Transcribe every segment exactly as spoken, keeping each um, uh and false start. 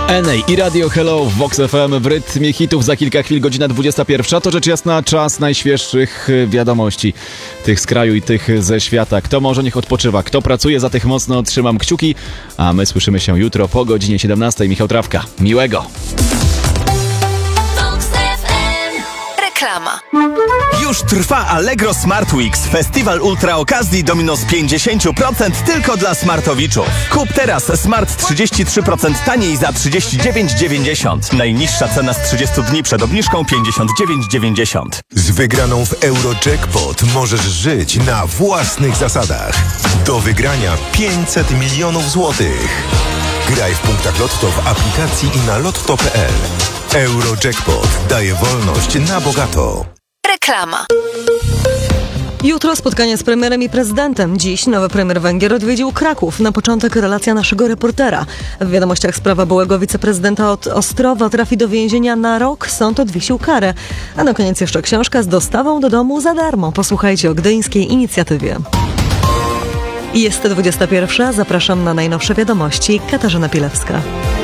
Enej i Radio Hello w Vox F M w rytmie hitów. Za kilka chwil godzina dwudziesta pierwsza. To rzecz jasna czas najświeższych wiadomości. Tych z kraju i tych ze świata. Kto może, niech odpoczywa. Kto pracuje, za tych mocno trzymam kciuki. A my słyszymy się jutro po godzinie siedemnastej. Michał Trawka. Miłego. Reklama. Już trwa Allegro Smart Weeks. Festiwal ultra okazji do minus pięćdziesiąt procent tylko dla smartowiczów. Kup teraz Smart trzydzieści trzy procent taniej za trzydzieści dziewięć dziewięćdziesiąt. Najniższa cena z trzydziestu dni przed obniżką pięćdziesiąt dziewięć dziewięćdziesiąt. Z wygraną w Eurojackpot możesz żyć na własnych zasadach. Do wygrania pięćset milionów złotych. Graj w punktach Lotto w aplikacji i na lotto kropka p l. Eurojackpot daje wolność na bogato. Reklama. Jutro spotkanie z premierem i prezydentem. Dziś nowy premier Węgier odwiedził Kraków. Na początek relacja naszego reportera. W wiadomościach sprawa byłego wiceprezydenta od Ostrowa trafi do więzienia na rok. Sąd odwiesił karę. A na koniec jeszcze książka z dostawą do domu za darmo. Posłuchajcie o gdyńskiej inicjatywie. I jest dwudziesta pierwsza. Zapraszam na najnowsze wiadomości. Katarzyna Pilewska.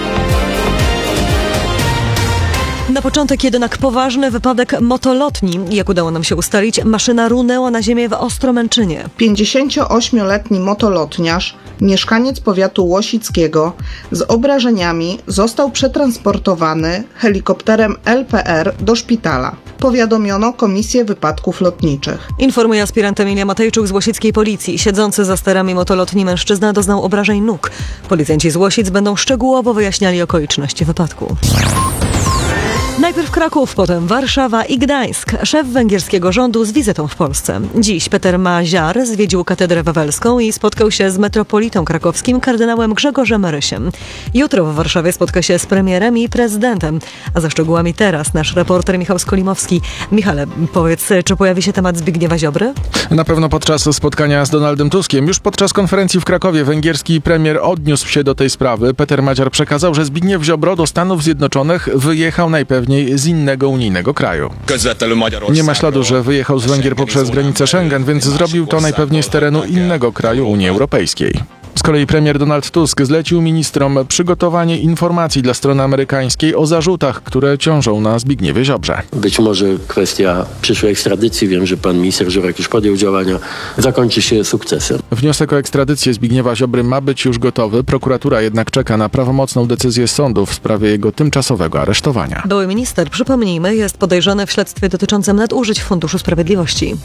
Na początek jednak poważny wypadek motolotni. Jak udało nam się ustalić, maszyna runęła na ziemię w Ostromęczynie. pięćdziesięcioośmioletni motolotniarz, mieszkaniec powiatu łosickiego, z obrażeniami został przetransportowany helikopterem L P R do szpitala. Powiadomiono Komisję Wypadków Lotniczych. Informuje aspirant Emilia Matejczuk z łosickiej policji. Siedzący za sterami motolotni mężczyzna doznał obrażeń nóg. Policjanci z Łosic będą szczegółowo wyjaśniali okoliczności wypadku. Najpierw Kraków, potem Warszawa i Gdańsk. Szef węgierskiego rządu z wizytą w Polsce. Dziś Peter Maziar zwiedził katedrę wawelską i spotkał się z metropolitą krakowskim kardynałem Grzegorzem Rysiem. Jutro w Warszawie spotka się z premierem i prezydentem. A za szczegółami teraz nasz reporter Michał Skolimowski. Michale, powiedz, czy pojawi się temat Zbigniewa Ziobry? Na pewno podczas spotkania z Donaldem Tuskiem. Już podczas konferencji w Krakowie węgierski premier odniósł się do tej sprawy. Peter Maziar przekazał, że Zbigniew Ziobro do Stanów Zjednoczonych wyjechał najpewniej z innego unijnego kraju. Nie ma śladu, że wyjechał z Węgier poprzez granicę Schengen, więc zrobił to najpewniej z terenu innego kraju Unii Europejskiej. Z kolei premier Donald Tusk zlecił ministrom przygotowanie informacji dla strony amerykańskiej o zarzutach, które ciążą na Zbigniewie Ziobrze. Być może kwestia przyszłej ekstradycji, wiem, że pan minister Żurek już podjął działania, zakończy się sukcesem. Wniosek o ekstradycję Zbigniewa Ziobry ma być już gotowy, prokuratura jednak czeka na prawomocną decyzję sądu w sprawie jego tymczasowego aresztowania. Były minister, przypomnijmy, jest podejrzany w śledztwie dotyczącym nadużyć w Funduszu Sprawiedliwości.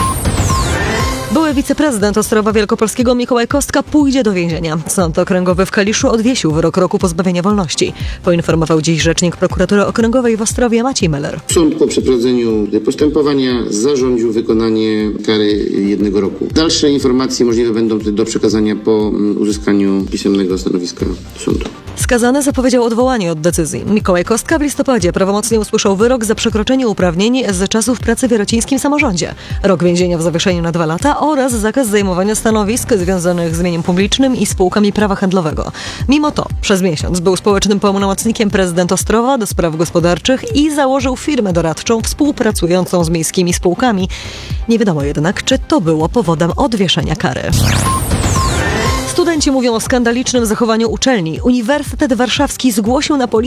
Były wiceprezydent Ostrowa Wielkopolskiego Mikołaj Kostka pójdzie do więzienia. Sąd okręgowy w Kaliszu odwiesił wyrok roku pozbawienia wolności. Poinformował dziś rzecznik prokuratury okręgowej w Ostrowie Maciej Meller. Sąd po przeprowadzeniu postępowania zarządził wykonanie kary jednego roku. Dalsze informacje możliwe będą do przekazania po uzyskaniu pisemnego stanowiska sądu. Skazany zapowiedział odwołanie od decyzji. Mikołaj Kostka w listopadzie prawomocnie usłyszał wyrok za przekroczenie uprawnień z czasów pracy w jarocińskim samorządzie. Rok więzienia w zawieszeniu na dwa lata oraz zakaz zajmowania stanowisk związanych z mieniem publicznym i spółkami prawa handlowego. Mimo to przez miesiąc był społecznym pełnomocnikiem prezydent Ostrowa do spraw gospodarczych i założył firmę doradczą współpracującą z miejskimi spółkami. Nie wiadomo jednak, czy to było powodem odwieszenia kary. Studenci mówią o skandalicznym zachowaniu uczelni. Uniwersytet Warszawski zgłosił na policję